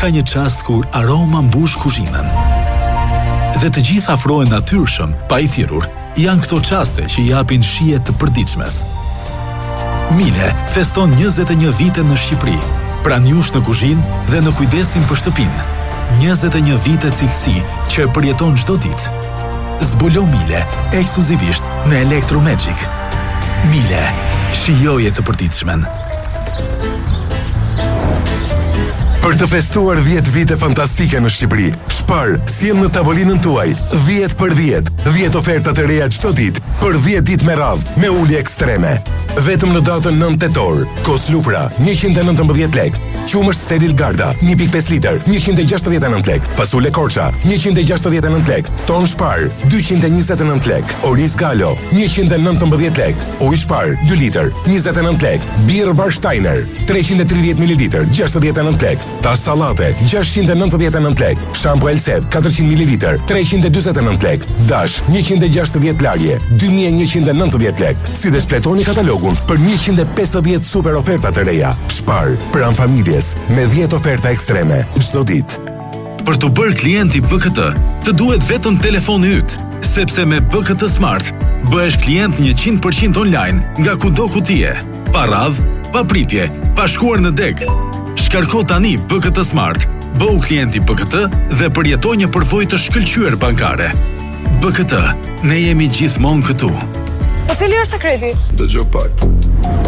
ka një çast kur aroma mbush kuzhinën. Dhe të gjithë afrohen natyrshëm, pa i thirrur. Janë këto çaste që i japin shije të përditshmes. Mile feston 21 vite në Shqipëri, pranë jush në kuzhinë dhe në kujdesin për shtëpinë. 21 vite cilësi që e përjeton çdo ditë. Zbulo Mile ekskluzivisht në Electromagic. Mile, shijoje të përditshmen. Për të festuar 10 vite fantastike në Shqipëri, Spar sjell në tavolinën tuaj 10 për 10, 10 oferta të reja çdo ditë, për 10 ditë me radhë, me ulje ekstreme. Vetëm në datën 9 tetor, kos lufra 119 lek, qumësht steril Garda 1.5 liter 169 lek, pasule Korça 169 lek, ton Spar 229 lek, oriz Galo 119 lek, ujë Spar 2 liter 29 lek, birë Warsteiner 330 ml 69 lek, tas sallate 699 lek, shampo Elseve 400 ml 349 lek, dash 160 larje 2190 lek. Si dhe spletoni katalogun për 150 super oferta të reja. Spar, pranë familjes, me 10 oferta ekstreme çdo ditë. Për të bërë klient i BKT, të duhet vetëm telefoni yt, sepse me BKT Smart bëhesh klient 100% online nga kudo ku ti je. Pa radhë, pa pritje, pa shkuar në deg. Shkarko tani BKT Smart, bëu klient i BKT dhe përjetoj një përvojë të shkëlqyer bankare. BKT, ne jemi gjithmonë këtu. Po cili është sekreti? Dëgjoj pak.